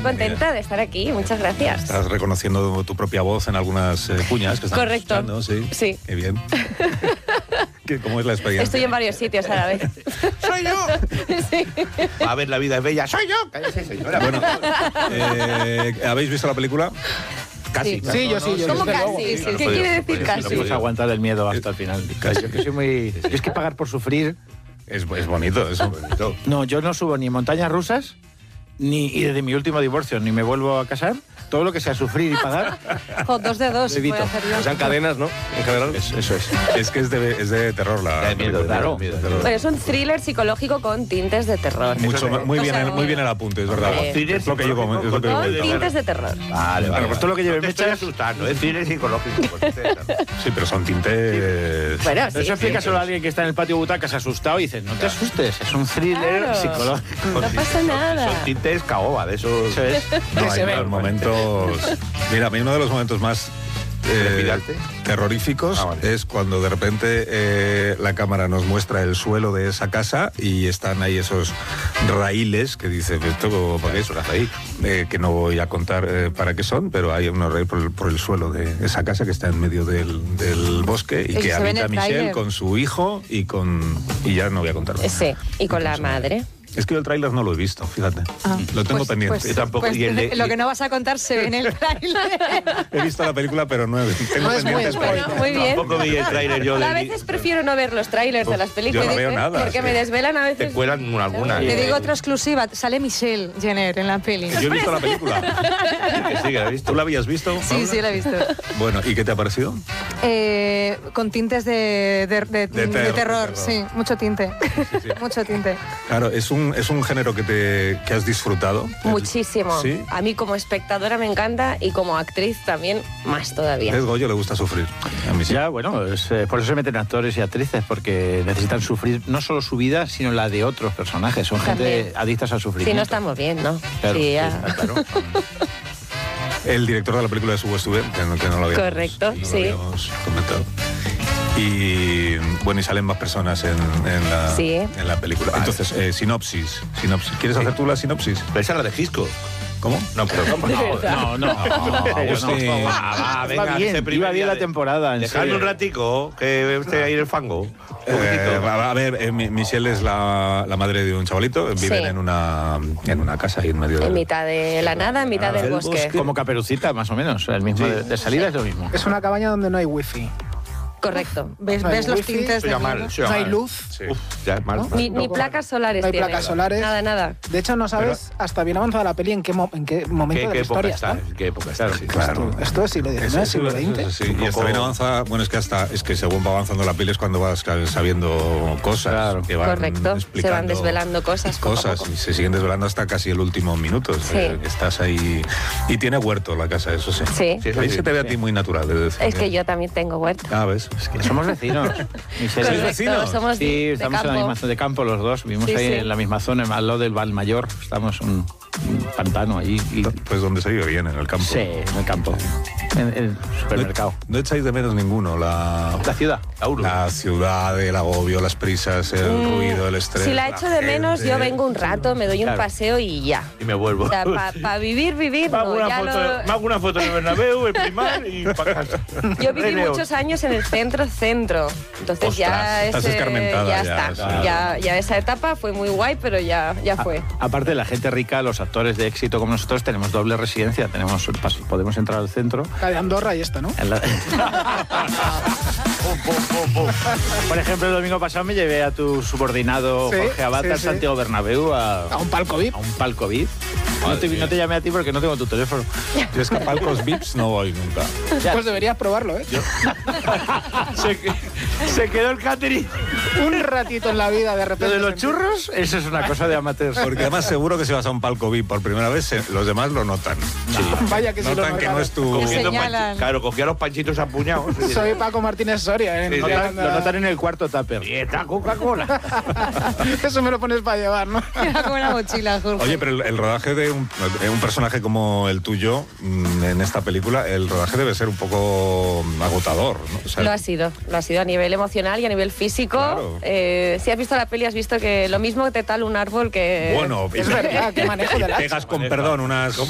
contenta de estar aquí, muchas gracias. Estás reconociendo tu propia voz en algunas cuñas que están Correcto. escuchando, sí. Sí. Qué bien. ¿Cómo es la experiencia? Estoy en varios sitios a la vez. ¡Soy yo! Sí. Va a ver, la vida es bella. ¡Soy yo! Cállese, señora. Bueno, ¿habéis visto la película? Casi. Sí, yo sí. ¿Cómo desde luego. casi? Sí, ¿Qué no quiere decir podemos casi? No puedes aguantar el miedo hasta el final. Yo que soy muy... Yo es que pagar por sufrir... Es bonito, es bonito. No, yo no subo ni montañas rusas, y desde mi último divorcio, ni me vuelvo a casar. Todo lo que sea sufrir y pagar... Dos de dos. Evito. Voy a hacer yo. O sea, en cadenas, ¿no? En general. Eso es. Es que es de terror la De miedo, película. claro. de miedo. Bueno, es un thriller psicológico con tintes de terror. Muy O sea, bien el apunte, es verdad. Hombre. Es lo que yo Con Con tintes de terror. Vale, vale. pues todo lo que lleve No te estoy mechas- asustando, es cine psicológico. Sí, pero son tintes... Bueno, sí. Eso explica solo a alguien que está en el patio butacas asustado y dice, no te asustes, es un thriller Claro. psicológico. No pasa nada. Son tintes caoba, de esos. Eso es. No, se hay ve. unos momentos... Mira, a mí uno de los momentos más ¿Trepidante? terroríficos vale. es cuando de repente la cámara nos muestra el suelo de esa casa y están ahí esos raíles que dice, ¿esto para qué es? Que no voy a contar para qué son, pero hay unos raíles por el suelo de esa casa que está en medio del bosque y Eso que se ve en habita el Michelle tráiler. con su hijo y ya no voy a contar más. Sí, y con la madre. Es que yo el tráiler no lo he visto, fíjate. Lo tengo pendiente. Yo tampoco. Pues Y el de- lo que no vas a contar se ve en el tráiler. He visto la película, pero tengo No es muy pendientes spoiler. Bueno, muy bien. Tampoco vi el tráiler yo de... A veces prefiero no ver los trailers de las películas. yo no veo ¿eh? nada, Porque sí. me desvelan a Te veces. cuelan alguna. Te digo otra exclusiva, sale Michelle Jenner en la peli. Yo he visto la película. Que sí, que la he visto. ¿Tú la habías visto? Sí, Paula? sí, la he visto. Bueno, ¿y qué te ha parecido? Con tintes de terror, sí, mucho tinte. sí. Mucho tinte. Claro, es un género que has disfrutado. Muchísimo. ¿Sí? A mí como espectadora me encanta y como actriz también más todavía. Es Goyo, le gusta sufrir. A mí sí. Ya, bueno, por eso se meten actores y actrices, porque necesitan sufrir no solo su vida, sino la de otros personajes. Son gente También. adictas al sufrimiento. Si no estamos bien, ¿no? Claro, Sí, sí, ya. está claro. El director de la película es Hugo Stuben, que no lo habíamos, Correcto, no lo sí. habíamos comentado. Y bueno, y salen más personas en Sí. la película. Vale. Entonces, sinopsis. ¿Quieres hacer tú la sinopsis? Pero esa es la de Gisco. ¿Cómo? No, pero ¿cómo? No, Agustín. Va, venga, iba bien, ese primer iba bien día la de- temporada. en Dejadme serio. un ratico, que esté ahí en el fango. A ver, Michelle es la madre de un chavalito. Viven Sí. en una casa ahí en medio En del... mitad de la nada, en mitad del bosque. Como Caperucita, más o menos. El mismo de salida es lo mismo. Es una cabaña donde no hay wifi. Correcto. ¿Ves, No hay ves los wifi, tintes Soy de mal, miedo? soy No hay mal. luz. Sí. Uf, ya es mal. Ni placas solares No hay tiene. placas solares. Nada. De hecho, no sabes hasta bien avanzada la peli en qué momento ¿Qué de la época historia está? está. ¿Qué época está? Sí. Claro. Esto es siglo XIX, siglo XX. Sí, y hasta bien avanzada, bueno, es que según va avanzando la peli es cuando vas sabiendo cosas. Claro. Que van Correcto. Se van explicando desvelando cosas. poco a poco. y se siguen desvelando hasta casi el último minuto. Sí. Estás ahí. Y tiene huerto la casa, eso sí. Sí. Sí, eso Ahí sí. se te ve a ti muy natural, de decir. Es que yo también tengo huerto. Ah, ¿ves? Somos vecinos. Michelle. Correcto, vecinos? somos Sí, de estamos en la campo. misma zona de campo los dos. Vivimos Sí, ahí sí. en la misma zona, al lado del Valmayor. Estamos en un pantano ahí. Y, Pues donde se vive bien, en el campo. sí, en el campo. En el supermercado. No echáis de menos ninguno la ciudad. La ciudad, el agobio, las prisas, el ruido, el estrés. Si la echo de menos, gente. yo vengo un rato, me doy un Claro. paseo y ya. Y me vuelvo. O sea, para vivir, Me no, hago ya me hago una foto en el Bernabéu, en Primar y para casa. Yo viví Rey León. muchos años en el centro. Entonces ya Ostras, estás escarmentada ya ya, está. claro. Ya esa etapa fue muy guay, pero ya fue. Aparte, la gente rica, los actores de éxito como nosotros, tenemos doble residencia. Podemos entrar al centro. La de Andorra y esta, ¿no? En la- Por ejemplo, el domingo pasado me llevé a tu subordinado Sí, Jorge Abad sí, al sí. Santiago Bernabéu A un palco VIP. a un palco VIP. No te llamé a ti porque no tengo tu teléfono. Yo es que a palcos VIPs no voy nunca. Pues deberías probarlo, ¿eh? Se quedó el catering. Un ratito en la vida, de Lo repente. de los churros, eso es una cosa de amateurs. Porque además seguro que si vas a un palco VIP por primera vez, los demás lo notan. Vaya que sí lo Notan que no es tu... Cogiendo Señalan. Claro, cogía los panchitos a puñados. Soy Paco Martínez Soria, ¿eh? Sí, sí. Lo notan en el cuarto tupper. Y esta Coca-Cola. Eso me lo pones para llevar, ¿no? Era como una mochila, Jorge. Oye, pero el rodaje de un personaje como el tuyo en esta película, el rodaje debe ser un poco agotador, ¿no? O sea, Lo ha sido a nivel emocional y a nivel físico. Claro. Si has visto la peli, has visto que lo mismo te tala un árbol que... bueno, Es verdad, qué manejo del hacha. pegas con perdón unas